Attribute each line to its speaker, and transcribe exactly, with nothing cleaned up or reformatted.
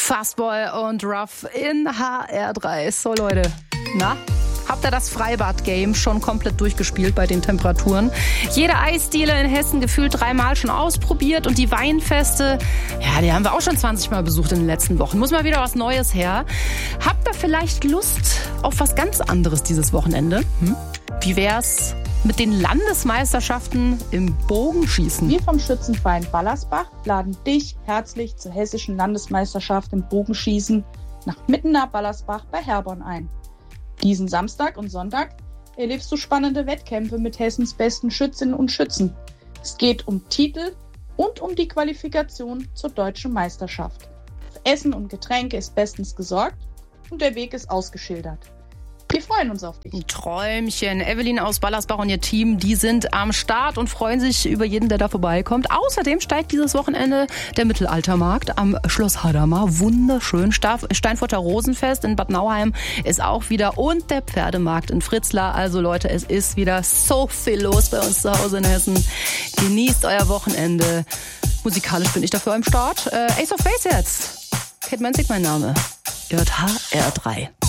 Speaker 1: Fastboy und Ruff in H R drei. So Leute, na? Habt ihr das Freibad-Game schon komplett durchgespielt bei den Temperaturen? Jede Eisdiele in Hessen gefühlt dreimal schon ausprobiert und die Weinfeste, ja, die haben wir auch schon zwanzig Mal besucht in den letzten Wochen. Muss mal wieder was Neues her. Habt ihr vielleicht Lust auf was ganz anderes dieses Wochenende? Hm? Wie wär's mit den Landesmeisterschaften im Bogenschießen?
Speaker 2: Wir vom Schützenverein Ballersbach laden dich herzlich zur hessischen Landesmeisterschaft im Bogenschießen nach Mittenau-Ballersbach bei Herborn ein. Diesen Samstag und Sonntag erlebst du spannende Wettkämpfe mit Hessens besten Schützinnen und Schützen. Es geht um Titel und um die Qualifikation zur deutschen Meisterschaft. Für Essen und Getränke ist bestens gesorgt und der Weg ist ausgeschildert. Wir freuen uns auf dich.
Speaker 1: Ein Träumchen. Evelyn aus Ballersbach und ihr Team, die sind am Start und freuen sich über jeden, der da vorbeikommt. Außerdem steigt dieses Wochenende der Mittelaltermarkt am Schloss Hadamar. Wunderschön. Steinfurter Rosenfest in Bad Nauheim ist auch wieder und der Pferdemarkt in Fritzlar. Also Leute, es ist wieder so viel los bei uns zu Hause in Hessen. Genießt euer Wochenende. Musikalisch bin ich dafür am Start. Äh, Ace of Base jetzt. Kate Menzig mein Name. Ihr hört H R drei.